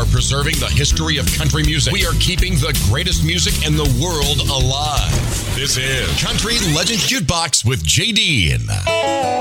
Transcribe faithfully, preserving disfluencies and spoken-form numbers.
preserving the history of country music. We are keeping the greatest music in the world alive. This is Country Legends Jukebox with J D.